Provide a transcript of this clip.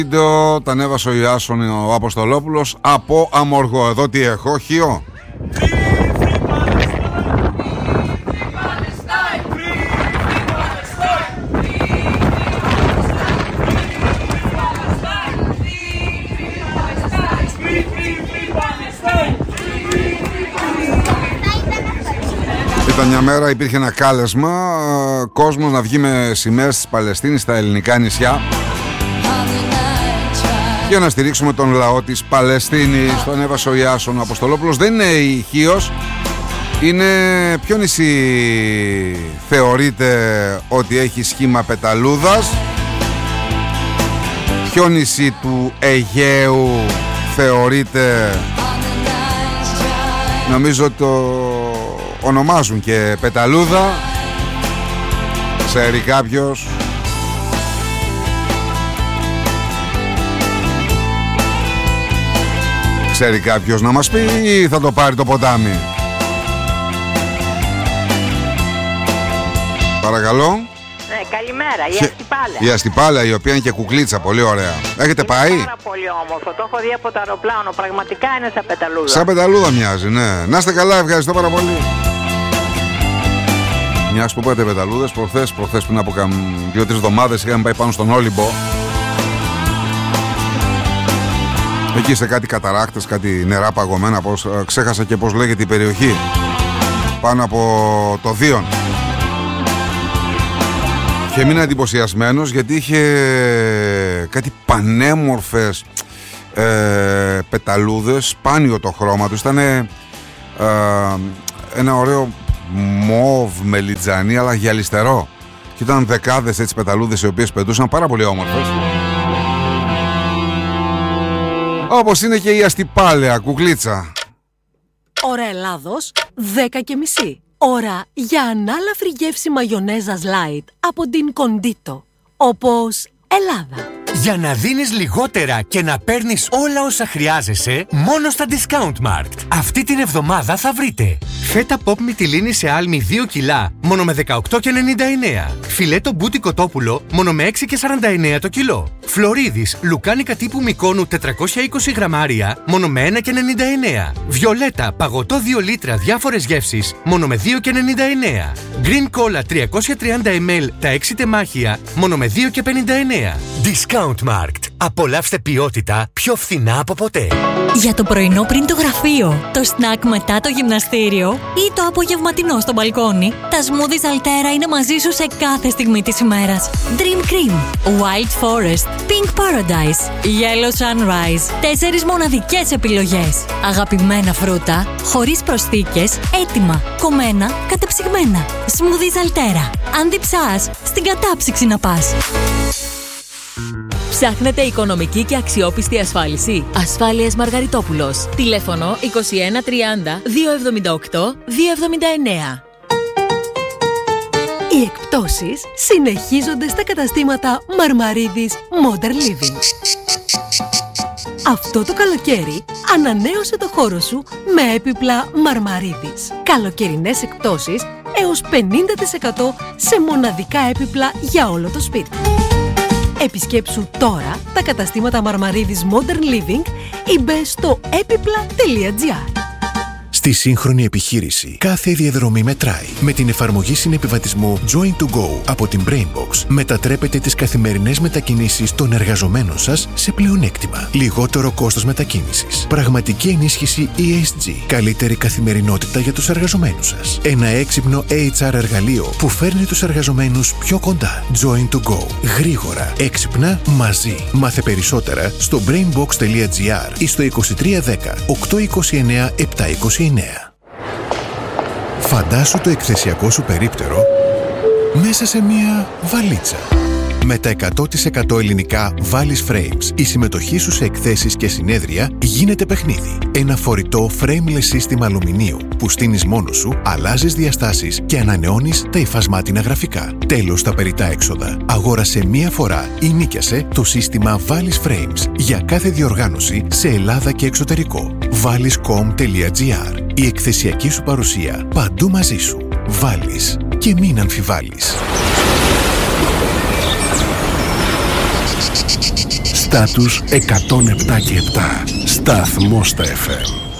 Τα ανέβασε ο Ιάσον ο Αποστολόπουλος από Αμοργό. Εδώ τι έχω, Χίο. Ήταν μια μέρα, υπήρχε ένα κάλεσμα, κόσμος να βγει με σημαίες της Παλαιστίνης στα ελληνικά νησιά για να στηρίξουμε τον λαό της Παλαιστίνης. Το ανέβασε ο Ιάσον ο Αποστολόπουλος. Δεν είναι η Χίος. Είναι ποιο νησί θεωρείτε ότι έχει σχήμα πεταλούδας? Ποιο νησί του Αιγαίου θεωρείτε? Νομίζω το ονομάζουν και πεταλούδα. Ξέρει κάποιος? Ξέρει κάποιος να μας πει ή θα το πάρει το ποτάμι? Παρακαλώ. Ναι, καλημέρα, η Αστυπάλαια. Η Αστυπάλαια, η οποία είναι και κουκλίτσα, πολύ ωραία. Έχετε πάει? Πάρα πολύ όμορφο, το έχω δει από το αεροπλάνο, πραγματικά είναι σαν πεταλούδα. Σαν πεταλούδα μοιάζει, ναι. Να είστε καλά, ευχαριστώ πάρα πολύ. Μιας που πάτε πεταλούδες, προχθές πριν από 2-3 εβδομάδες είχαμε πάει πάνω στον Όλυμπο. Εκεί σε κάτι καταράκτες, κάτι νερά παγωμένα, ξέχασα και πώς λέγεται η περιοχή, πάνω από το Δίον. Και έμεινα εντυπωσιασμένος γιατί είχε κάτι πανέμορφες πεταλούδες, σπάνιο το χρώμα του. Ήταν ένα ωραίο μόβ μελιτζανί, αλλά γυαλιστερό. Και ήταν δεκάδες έτσι πεταλούδες οι οποίες πετούσαν, πάρα πολύ όμορφες. Όπως είναι και η Αστυπάλαια, κουκλίτσα. Ώρα Ελλάδος, 10:30. Ώρα για ανάλαφρη γεύση μαγιονέζας light από την Κοντίτο. Όπως Ελλάδα. Για να δίνεις λιγότερα και να παίρνεις όλα όσα χρειάζεσαι, μόνο στα Discount Markt. Αυτή την εβδομάδα θα βρείτε φέτα pop μυτιλίνη σε άλμη 2 κιλά, μόνο με 18,99. Φιλέτο μπούτι κοτόπουλο, μόνο με 6,49 το κιλό. Φλωρίδης, λουκάνικα τύπου Μικόνου 420 γραμμάρια, μόνο με 1,99. Βιολέτα, παγωτό 2 λίτρα διάφορες γεύσεις, μόνο με 2,99. Green Cola 330 ml τα 6 τεμάχια, μόνο με 2,59. Discount Markt. Απολαύστε ποιότητα πιο φθηνά από ποτέ. Για το πρωινό πριν το γραφείο, το σνακ μετά το γυμναστήριο ή το απογευματινό στο μπαλκόνι, τα smoothies Altera είναι μαζί σου σε κάθε στιγμή της ημέρας. Dream Cream, Wild Forest, Pink Paradise, Yellow Sunrise. 4 μοναδικές επιλογές. Αγαπημένα φρούτα, χωρίς προσθήκες, έτοιμα, κομμένα, κατεψυγμένα. Smoothies Altera. Αν διψάς, στην κατάψυξη να πας. Ψάχνετε οικονομική και αξιόπιστη ασφάλιση? Ασφάλειες Μαργαριτόπουλος. Τηλέφωνο 2130 278 279. Οι εκπτώσεις συνεχίζονται στα καταστήματα Μαρμαρίδης Modern Living. Αυτό το καλοκαίρι ανανέωσε το χώρο σου με έπιπλα Μαρμαρίδης. Καλοκαιρινές εκπτώσεις έως 50% σε μοναδικά έπιπλα για όλο το σπίτι. Επισκέψου τώρα τα καταστήματα Μαρμαρίδης Modern Living ή μπες στο έπιπλα.gr. Στη σύγχρονη επιχείρηση, κάθε διαδρομή μετράει. Με την εφαρμογή συνεπιβατισμού Join to Go από την Brainbox, μετατρέπετε τις καθημερινές μετακινήσεις των εργαζομένων σας σε πλεονέκτημα. Λιγότερο κόστος μετακίνησης. Πραγματική ενίσχυση ESG. Καλύτερη καθημερινότητα για τους εργαζομένους σας. Ένα έξυπνο HR εργαλείο που φέρνει τους εργαζομένους πιο κοντά. Join to Go. Γρήγορα, έξυπνα, μαζί. Μάθε περισσότερα στο brainbox.gr ή στο 2310 829 729. Φαντάσου το εκθεσιακό σου περίπτερο μέσα σε μία βαλίτσα. Με τα 100% ελληνικά Valis Frames, η συμμετοχή σου σε εκθέσεις και συνέδρια γίνεται παιχνίδι. Ένα φορητό frameless σύστημα αλουμινίου που στείνεις μόνος σου, αλλάζεις διαστάσεις και ανανεώνεις τα υφασμάτινα γραφικά. Τέλος τα περιττά έξοδα. Αγόρασε μία φορά ή νίκιασε το σύστημα Valis Frames για κάθε διοργάνωση σε Ελλάδα και εξωτερικό. valis.com.gr. Η εκθεσιακή σου παρουσία παντού μαζί σου. Valis. Και μην αμφιβάλλεις. Στάτους 107 και 7. Σταθμός στα FM.